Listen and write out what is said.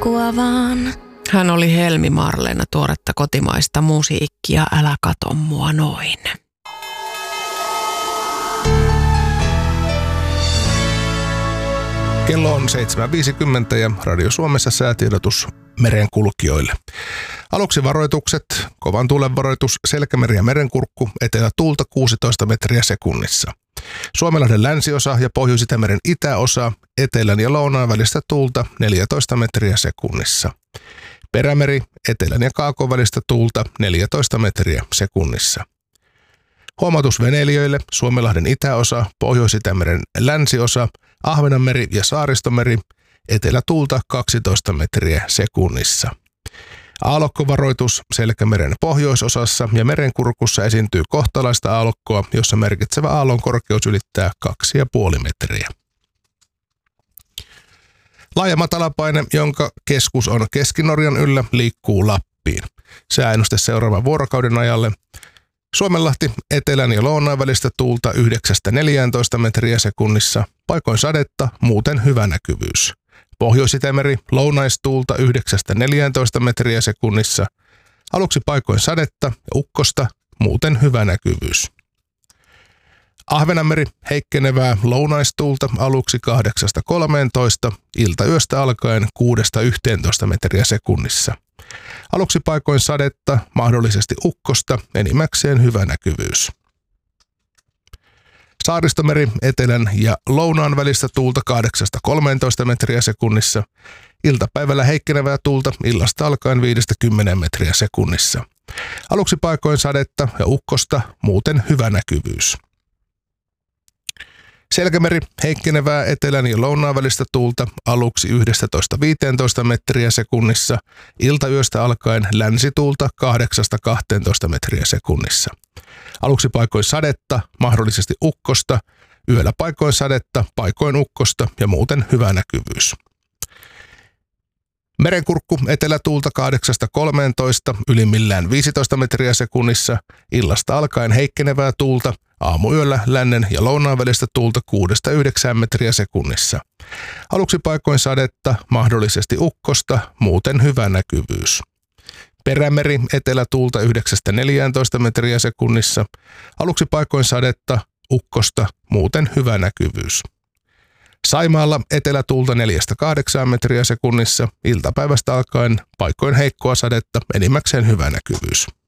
kurkkua vaan. Hän oli Helmi Marlena, tuoretta kotimaista musiikkia, älä kato mua noin. Kello on 7.50 ja Radio Suomessa säätiedotus merenkulkijoille. Aluksi varoitukset, kovan tuulen varoitus, Selkämeri ja Merenkurkku, etelätuulta 16 metriä sekunnissa. Suomenlahden länsiosa ja Pohjois-Itämeren itäosa, etelän ja lounaan välistä tuulta 14 metriä sekunnissa. Perämeri, etelän ja kaakon välistä tuulta 14 metriä sekunnissa. Huomautus veneilijöille, Suomenlahden itäosa, Pohjois-Itämeren länsiosa, Ahvenanmeri ja Saaristomeri, etelätuulta 12 metriä sekunnissa. Aallokkovaroitus, Selkämeren pohjoisosassa ja Merenkurkussa esiintyy kohtalaista aallokkoa, jossa merkitsevä aallon korkeus ylittää 2,5 metriä. Laaja matalapaine, jonka keskus on Keski-Norjan yllä, liikkuu Lappiin. Sääennuste seuraavan vuorokauden ajalle. Suomenlahti, etelän ja lounaan välistä tuulta 9-14 metriä sekunnissa, paikoin sadetta, muuten hyvä näkyvyys. Pohjois-Itämeri, lounaistuulta 9-14 metriä sekunnissa, aluksi paikoin sadetta ja ukkosta, muuten hyvä näkyvyys. Ahvenanmeri, heikkenevää lounaistuulta aluksi 8-13, iltayöstä alkaen 6-11 metriä sekunnissa. Aluksi paikoin sadetta, mahdollisesti ukkosta, enimmäkseen hyvä näkyvyys. Saaristomeri, etelän ja lounaan välistä tuulta 8-13 metriä sekunnissa. Iltapäivällä heikkenevää tuulta illasta alkaen 5-10 metriä sekunnissa. Aluksi paikoin sadetta ja ukkosta, muuten hyvä näkyvyys. Selkämeri, heikkenevää etelän ja lounaan välistä tuulta aluksi 11-15 metriä sekunnissa, iltayöstä alkaen länsituulta 8-12 metriä sekunnissa. Aluksi paikoin sadetta, mahdollisesti ukkosta, yöllä paikoin sadetta, paikoin ukkosta ja muuten hyvä näkyvyys. Merenkurkku, etelätuulta 8-13, ylimmillään 15 metriä sekunnissa, illasta alkaen heikkenevää tuulta, aamuyöllä lännen ja lounaan välistä tuulta 6-9 metriä sekunnissa. Aluksi paikoin sadetta, mahdollisesti ukkosta, muuten hyvä näkyvyys. Perämeri, etelätuulta 9-14 metriä sekunnissa, aluksi paikoin sadetta, ukkosta, muuten hyvä näkyvyys. Saimaalla etelätuulta 4-8 metriä sekunnissa, iltapäivästä alkaen paikoin heikkoa sadetta, enimmäkseen hyvä näkyvyys.